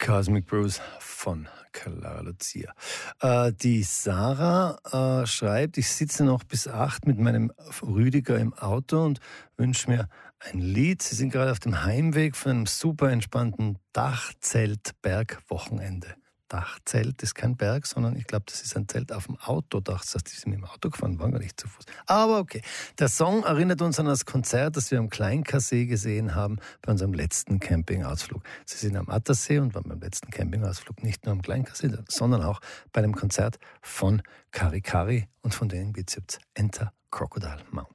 Cosmic Bruise von Clara Lucia. Die Sarah schreibt, ich sitze noch bis 8 mit meinem Rüdiger im Auto und wünsche mir ein Lied. Sie sind gerade auf dem Heimweg von einem super entspannten Dachzelt-Bergwochenende. Dachzelt ist kein Berg, sondern ich glaube, das ist ein Zelt auf dem Autodach. Das heißt, die sind mit dem Auto gefahren, waren gar nicht zu Fuß. Aber okay, der Song erinnert uns an das Konzert, das wir am Kleinkassee gesehen haben bei unserem letzten Campingausflug. Sie sind am Attersee und waren beim letzten Campingausflug nicht nur am Kleinkassee, sondern auch bei einem Konzert von Kari Kari und von denen gibt es jetzt Enter Crocodile Mountain.